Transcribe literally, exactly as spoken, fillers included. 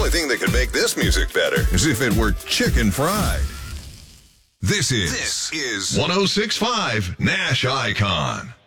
only thing that could make this music better is if it were chicken fried. This is, this is one oh six point five Nash Icon.